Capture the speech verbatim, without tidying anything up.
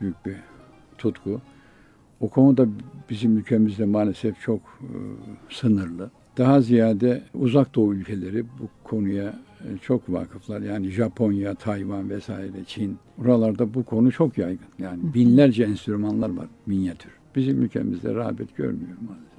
büyük bir tutku. O konuda bizim ülkemizde maalesef çok e, sınırlı. Daha ziyade Uzak Doğu ülkeleri bu konuya e, çok vakıflar. Yani Japonya, Tayvan vesaire, Çin. Buralarda bu konu çok yaygın. Yani binlerce enstrümanlar var, minyatür. Bizim ülkemizde rağbet görmüyor maalesef.